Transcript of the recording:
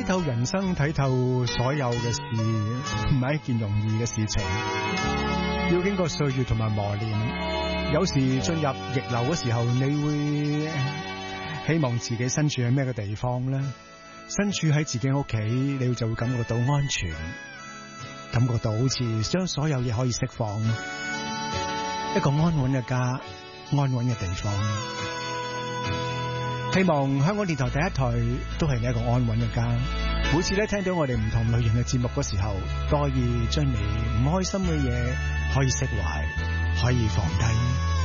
透人生，睇透所有嘅事，唔係一件容易嘅事情，要經過歲月同埋磨練。有時進入逆流嘅時候，你會希望自己身處喺咩嘅地方呢？身處喺自己屋企，你就會感覺到安全，感覺到好似將所有嘢可以釋放，一個安穩嘅家，安穩嘅地方。希望香港電台第一台都係你一個安穩嘅家。每次咧聽到我哋唔同類型嘅節目嗰時候，都可以將你唔開心嘅嘢可以釋懷，可以放低。